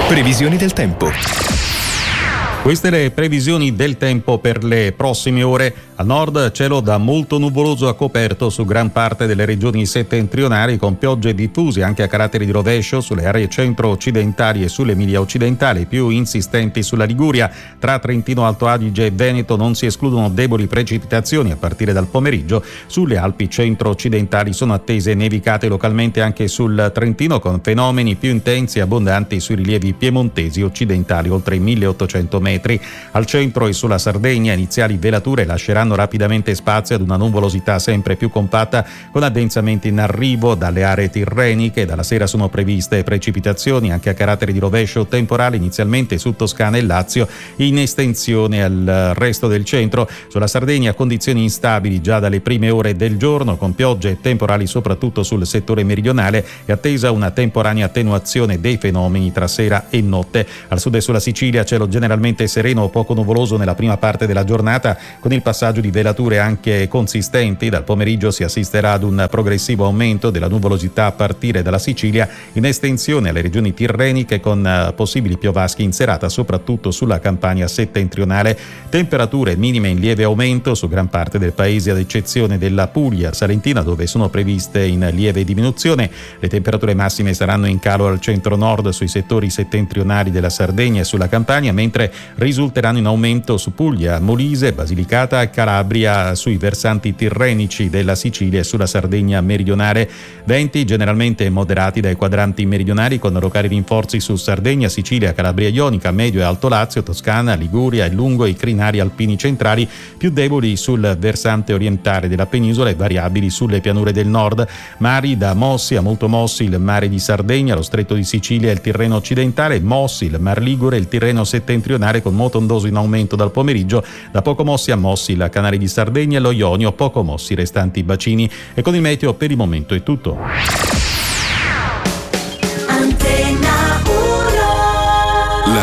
Previsioni del tempo. Queste le previsioni del tempo per le prossime ore. Al nord cielo da molto nuvoloso a coperto su gran parte delle regioni settentrionali, con piogge diffuse anche a carattere di rovescio sulle aree centro-occidentali e sull'Emilia occidentale, più insistenti sulla Liguria. Tra Trentino, Alto Adige e Veneto non si escludono deboli precipitazioni a partire dal pomeriggio. Sulle Alpi centro-occidentali sono attese nevicate localmente anche sul Trentino, con fenomeni più intensi e abbondanti sui rilievi piemontesi occidentali oltre i 1800 metri. Al centro e sulla Sardegna iniziali velature lasceranno rapidamente spazio ad una nuvolosità sempre più compatta, con addensamenti in arrivo dalle aree tirreniche. Dalla sera sono previste precipitazioni anche a carattere di rovescio temporale inizialmente su Toscana e Lazio, in estensione al resto del centro. Sulla Sardegna condizioni instabili già dalle prime ore del giorno, con piogge e temporali soprattutto sul settore meridionale, e attesa una temporanea attenuazione dei fenomeni tra sera e notte. Al sud e sulla Sicilia cielo generalmente sereno o poco nuvoloso nella prima parte della giornata, con il passaggio di velature anche consistenti. Dal pomeriggio si assisterà ad un progressivo aumento della nuvolosità a partire dalla Sicilia, in estensione alle regioni tirreniche, con possibili piovaschi in serata soprattutto sulla Campania settentrionale. Temperature minime in lieve aumento su gran parte del paese, ad eccezione della Puglia salentina, dove sono previste in lieve diminuzione. Le temperature massime saranno in calo al centro-nord sui settori settentrionali della Sardegna e sulla Campania, mentre risulteranno in aumento su Puglia, Molise, Basilicata e Calabria, sui versanti tirrenici della Sicilia e sulla Sardegna meridionale. Venti generalmente moderati dai quadranti meridionali, con locali rinforzi su Sardegna, Sicilia, Calabria Ionica, Medio e Alto Lazio, Toscana, Liguria e lungo i crinari alpini centrali, più deboli sul versante orientale della penisola e variabili sulle pianure del nord. Mari da mossi a molto mossi il mare di Sardegna, lo stretto di Sicilia e il Tirreno occidentale, mossi il Mar Ligure e il Tirreno settentrionale, con moto ondoso in aumento dal pomeriggio. Da poco mossi a mossi il Canale di Sardegna e lo Ionio, poco mossi i restanti bacini. E con il meteo per il momento è tutto.